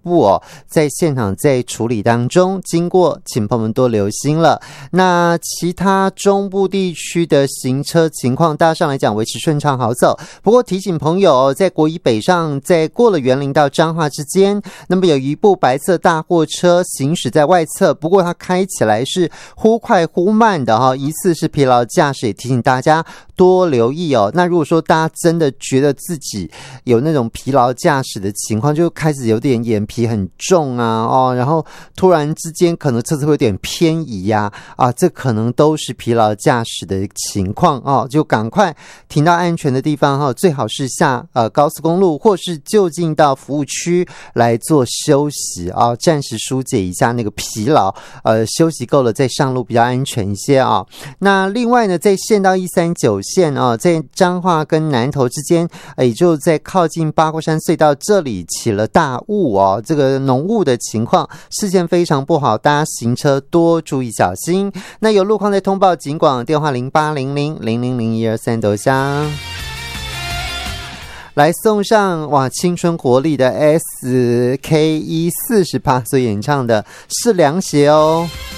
部在现场在处理当中，经过请朋友们多留心了。那其他中部地区的行车情况大上来讲维持顺畅好走，不过提醒朋友在国一北上，在过了园林到彰化之间，那么有一部白色大货车行驶在外侧，不过它开起来是忽快忽慢的疑似是疲劳驾驶，也提醒大家多留意那如果说大家真的觉得自己有那种疲劳驾驶的情况，就开始有点眼皮很重然后突然之间可能车子会有点偏移这可能都是疲劳驾驶的情况就赶快停到安全的地方最好是下高速公路或是就近到服务区来做休息暂时疏解一下那个疲劳休息够了再上路比较安全一些那另外呢，在县道139线在彰化跟南投之间也就在靠近八卦山隧道这里起了大雾这个浓雾的情况，视线非常不好，大家行车多注意小心。那有路况在通报警广电话0800000123斗香。来送上青春活力的 SKE48 所演唱的是凉鞋